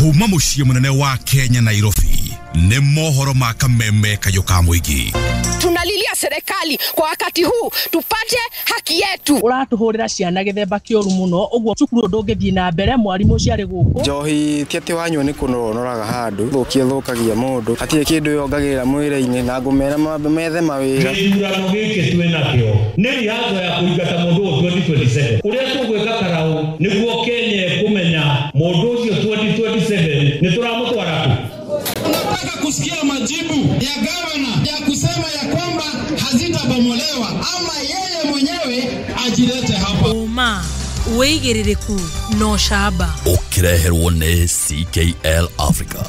Kuma muciĩ munene wa Kenya Nairobi ni mohoro ma kameme kayoka muigi. Tunalilia serikali kwa wakati huu tupate haki yetu. Uratuhurira ciana githemba kioru muno uguo cukuru ndungithie na mbere mwarimu ciari guku. Njohi tiati wanyu ni kunonoraga handu thukie thukagia mundu atie kindu yongagira mwire-ini na ngumera methe mawira. Githurano giki twinakio ni riazo ya kuingata mundu 2027 uria tugwika karau niguo Kenya kumenya mundu ucio 2027 ni turamutwara ku. Tunataka kusikia majibu ya gavana ya kusema ya kwamba hazitabomolewa ama yeye mwenyewe ajilete hapa. Uma uigiririku no shaba Ukireherwo ni CKL Africa.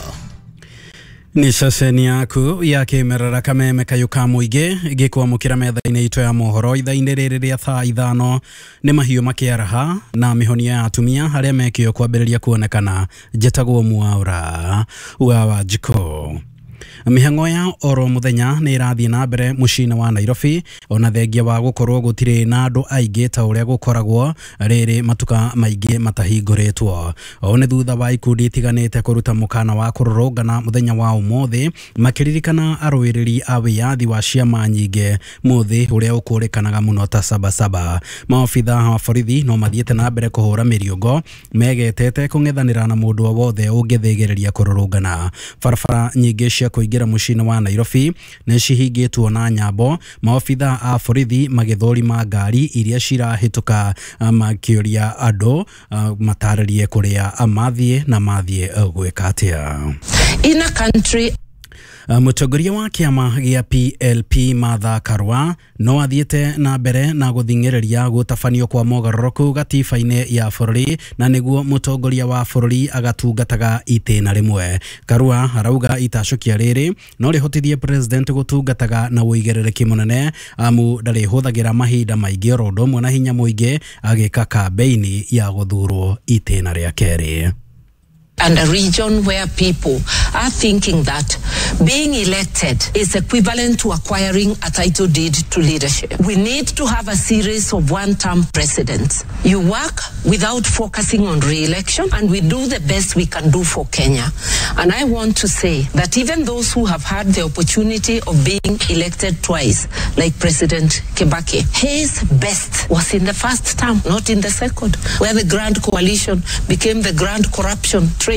Ni saseni yaku ya kimerera kameme kayuka muige gikwamukira metha-ini itu ya mohoro itha-ini riri ria thaa 5 ni mahiu makiaraha na mihonia ya atumia haria mekio kwambiriria kuonekana jetagwo Mwaura wa Wanjikũ. Mihango ya oro muthenya ni irathie na mbere mucini wa Nairobi ona thengia wa gukorwo gutire na andu aingi ta uria gukoragwo riri matuka maingi matahinguritwo. One thutha wa ikundi itiganite kuruta mukana wa kururungana muthenya wa umuthi makiririkana arwiriri a wiyathi wa ciama nyingi muthi uria ukurikanaga muno ta Sabasaba. Maofitha wa borithi no mathiete na mbere kuhura miriongo megetete kung'ethanira na mundu o wothe ungithigiriria kururungana. Barabara nyingi cia kuingira mucini wa Nairobi ni cihingitwo na nyambo. Maofitha a borithi magithorima ngari iria cirahituka makiuria andu mataririe kuria amathie na mathie gwika atia. in a country. Mutongoria wa kiama gia PLP Martha Karua no athiete na mbere na guthingiriria gutafanio kwa mogaroroku gatiba-ini ya bururi na niguo mutongoria wa bururi agatungataga itena rimwe. Karua arauga itacukia riri no rihotithie president gutungataga na uigiririki munene amu ndari huthagira mahinda maingi rondo mwana hinya muingi agika kampeini ya guthurwo itena ria keri. And a region where people are thinking that being elected is equivalent to acquiring a title deed to leadership. We need to have a series of one-term presidents. You work without focusing on re-election, and we do the best we can do for Kenya. And I want to say that even those who have had the opportunity of being elected twice, like President Kibaki, his best was in the first term, not in the second, where the Grand Coalition became the Grand Corruption Trade.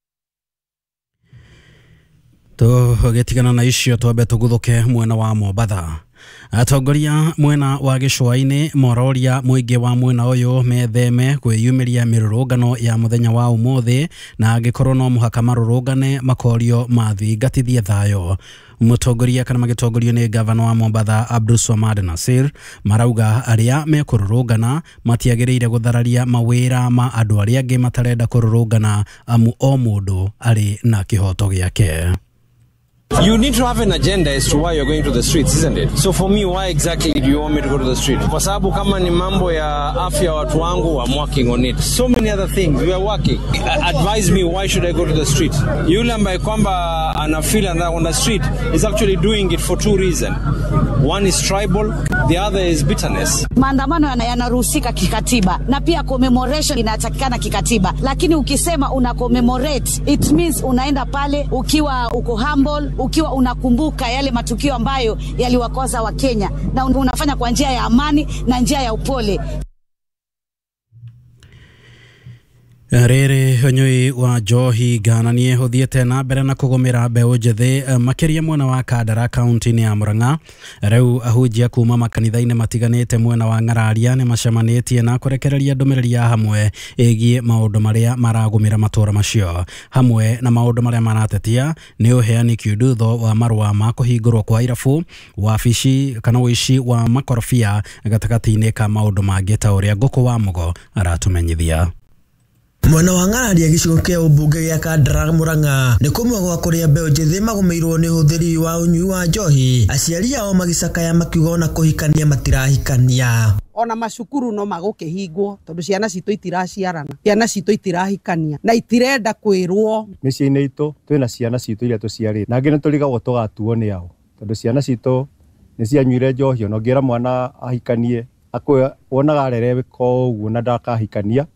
To getigana na icio twambe tuguthuke mwena wa Mombatha. Atongoria mwena wa gicua-ini mororia muingi wa mwena uyu metheme kwiyumiria mirurungano ya muthenya wa umuthi na angikorwo no muhaka marurungane makorio mathingatithie thayo. Mutongoria kana magitongorio ni gavana wa Mombatha Abdulswamad Nasir marauga aria mekururungana matiagiriire guthararia mawira ma andu aria angi matarenda kururungana amu o mundu ari na kihoto giake. You need to have an agenda as to why you're going to the streets, isn't it? So for me, why exactly do you want me to go to the street? Kwa sababu kama ni mambo ya afya watu wangu, I'm working on it. So many other things, we are working. Advise me, why should I go to the street? Yule ambaye kwamba ana feel on the street is actually doing it for two reasons. One is tribal, the other is bitterness. Maandamano yanaruhusika kikatiba na pia commemoration inatakikana kikatiba, lakini ukisema una commemorate it means unaenda pale ukiwa uko humble, ukiwa unakumbuka yale matukio ambayo yaliwakosa wa Kenya na unafanya kwa njia ya amani na njia ya upole. Rere nyui wa Njohi gananie hothiete na mbere na kugomera mbeu njithi makiria mwena wa Kandara kaunti-ini ya Murang'a. Riu ahunjia kuma makanitha-ini matiganite mwena wa Ng'araria ni macemanitie na kurekereria ndumiriri ya hamwe igie maundu maria maragumira matura macio. Hamwe na maundu maria maratetia ni uheani kiundutho wa marua ma kuhingurwo kwa irabu, wabici kana wici wa makorobia gatagati-ini ka maundu mangi ta uria Nguku wa Mugo aratumenyithia. Mwena wa Ng'araria gicigo kia ubunge gia Kandara Murang'a ni kumwe gwa kuria mbeu njithi magumirwo ni huthiri wa unyui wa njohi, aciari ao magicakaya makiuga ona kuhikania matirahikania. Ona macukuru no magukihingwo tondu ciana citu itiraciarana, ciana citu itirahikania na itirenda kwirwo. Micii-ini itu twina ciana citu iria tuciarite na ngine turigagwo tugatuo ni ao tondu ciana citu ni cianyuire njohi. Ona ngira mwana ahikanie akwe wonaga rere ko uguo na ndakahikania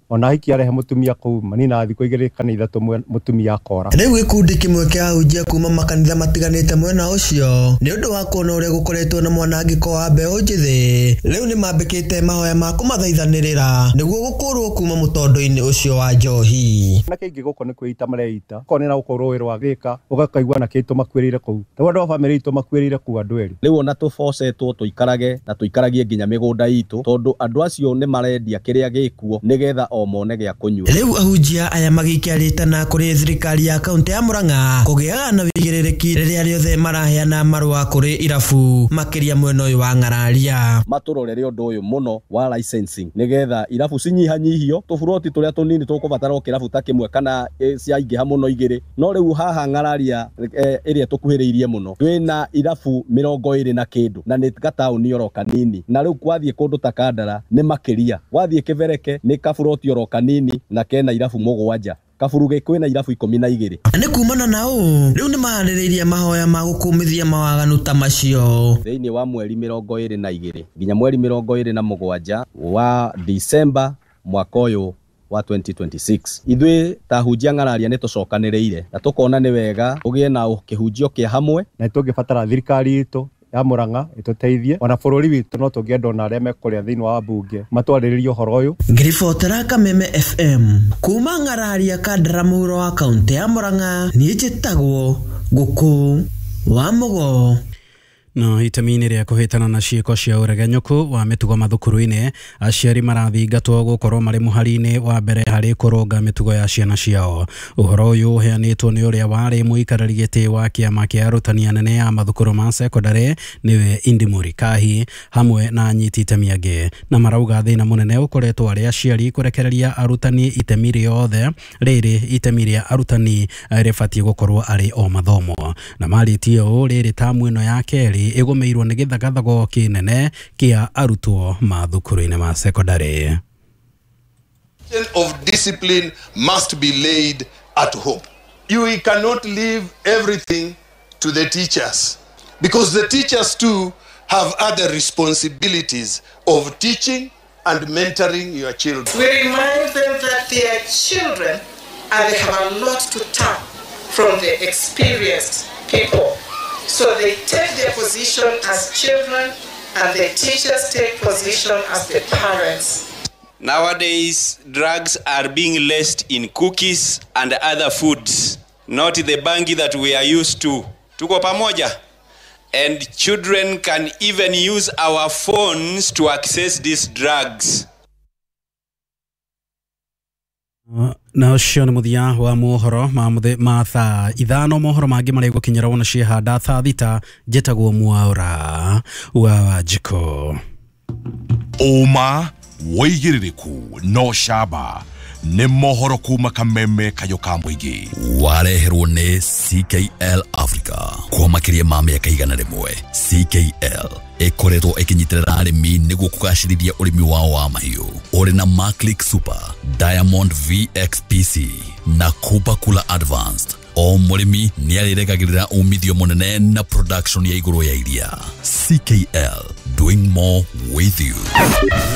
ona hiki arehe mutumia kuu manina thikũ 2 kana 3 mutumia akora. Rĩu gĩkundi kĩmwe kĩa ahunjia kuma makanitha matiganĩte mwena ũcio nĩ ũndũ wa kuona ũrĩa gũkoretwo na mwanangĩko wa mbeũ njĩthĩ, rĩu nĩ mambĩkĩte mahoya ma kũmathaithanĩrĩra nĩguo gũkũrwo kuma mũtondo-inĩ ũcio wa njohi. Na kĩngĩ gũkũ nĩ kwĩita mareita konera gũkorwo wĩra wa gĩka ũgakaigua na kĩtũ makwĩrĩire kũu tondũ andũ a bamĩrĩ itũ makwĩrĩire kũu andũ erĩ. Rĩu ona tũbocetwo tũikarage na tũikaragie nginya mĩgũnda itũ tondũ andũ acio nĩ marendia kĩrĩa gĩkuo nĩgetha o mone gĩa kũnyua. Rĩu ahunjia aya magĩikarĩte na kũrĩ thirikari ya kaunti ya Murang'a kũgĩaga na wĩigĩrĩrĩki rĩrĩa rĩothe maraheana marũa kũrĩ irabu makĩria mwena ũyũ wa Ng'araria. Matũrorere ũndũ ũyũ mũno wa licensing nĩgetha irabu cinyihanyihio tũburoti tũrĩa tũnini tũkũbatara o kĩrabu ta kĩmwe kana ciaingĩha mũno 2 no rĩu haha Ng'araria ĩrĩa tũkuhĩrĩirie mũno twĩna irabu 20 na kĩndũ na nĩ gataũni oro kanini na rĩu kwathiĩ kũndũ ta Kandara nĩ makĩria wathiĩ Kĩbereke nĩ kaburoti oro kanini na kena irabu 7 Kaburuge kwĩna irabu 12. Nĩ kumana na ũũ rĩu nĩ maharĩrĩirie mahoya ma gũkũmithia mawaganu ta macio thĩinĩ wa mweri 22 nginya mweri 27 wa December mwaka ũyũ wa 2026. Ithuĩ ta ahunjia Ng'araria nĩ tũcokanĩrĩire na tũkona nĩ wega ũgĩe na kĩhunjio kĩa hamwe na tũngĩbatara thirikari itũ ya Murang'a ĩtũteithie ona bũrũri witũ no tũngĩenda ona arĩa mekũrĩa thĩinĩ wa bunge matwarĩrĩrie ũhoro ũyũ. Ngiribotera Kameme FM kuma Ng'araria Kandara mũhuro wa kaunti ya Murang'a niĩ njĩtagwo Ngũkũ wa Mũgo. No itemi-inĩ rĩa kũhĩtana na ciĩko cia ũregenyũku wa mĩtugo mathukuru-inĩ, aciari marathingatwo gũkorwo marĩ mũhari-inĩ wa mbere harĩ kũrũnga mĩtugo ya ciana ciao. Ũhoro ũyũ ũheanĩtwo nĩ ũrĩa warĩ mũikarĩri gĩtĩ wa kĩama kĩa arutani anene ya mathukuru ma secondary nĩwe Indimuri Kahi hamwe na anyiti itemi angĩ, na marauga thĩna mũnene ũkoretwo arĩ aciari kũrekereria arutani itemi rĩothe rĩrĩ itemi rĩa arutani rĩbatiĩ gũkorwo arĩ o mathomo, na marĩtie ũũ rĩrĩ tamu ĩno ya kerĩ ĩgũmĩirwo nĩ gĩthagathago kĩnene kĩa arutwo mathukuru-inĩ ma secondary. Of discipline must be laid at home. You cannot leave everything to the teachers because the teachers too have other responsibilities of teaching and mentoring your children. We remind them that they are children and they have a lot to tap from the experienced people. So they take their position as children and the teachers take position as the parents. Nowadays, drugs are being laced in cookies and other foods, not the bangi that we are used to. Tuko pamoja. And children can even use our phones to access these drugs. Na ũcio nĩ mũthia wa mohoro ma thaa 5. Mohoro mangĩ marĩ gũkinyĩra wona ciĩhanda thaa 6. Njĩtagwo Mwaũra wa Wanjikũ. Ũma wĩigĩrĩrĩku no camba nĩ mohoro kuma Kameme Kayũka Mũingĩ wareherwo nĩ CKL Africa kwa makĩria ma mĩaka 100. CKL ĩkoretwo ĩkĩnyitĩrĩra arĩmi nĩguo kũgacĩrithia ũrĩmi wao wa mahiũ. Ũrĩ na Maclick Super, Diamond VXPC na Cooper Cooler Advanced. O mũrĩmi nĩ arĩregagĩrĩra umithio mũnene na production ya igũrũ ya iria. CKL, doing more with you.